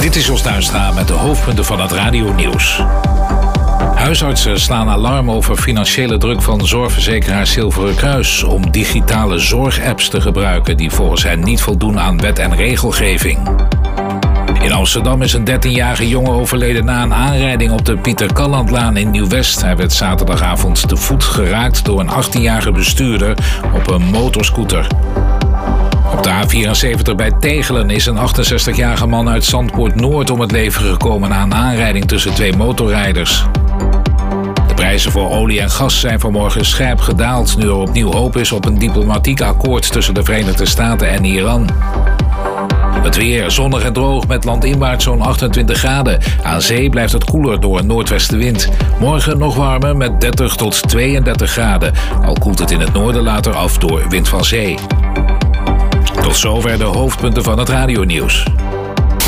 Dit is Jos Duinstra met de hoofdpunten van het radionieuws. Huisartsen slaan alarm over financiële druk van zorgverzekeraar Zilveren Kruis om digitale zorgapps te gebruiken die volgens hen niet voldoen aan wet en regelgeving. In Amsterdam is een 13-jarige jongen overleden na een aanrijding op de Pieter Callandlaan in Nieuw-West. Hij werd zaterdagavond te voet geraakt door een 18-jarige bestuurder op een motorscooter. Op de A74 bij Tegelen is een 68-jarige man uit Zandpoort Noord om het leven gekomen na een aanrijding tussen twee motorrijders. De prijzen voor olie en gas zijn vanmorgen scherp gedaald nu er opnieuw hoop is op een diplomatiek akkoord tussen de Verenigde Staten en Iran. Het weer zonnig en droog met landinwaarts zo'n 28 graden. Aan zee blijft het koeler door een noordwestenwind. Morgen nog warmer met 30 tot 32 graden. Al koelt het in het noorden later af door wind van zee. Tot zover de hoofdpunten van het radionieuws.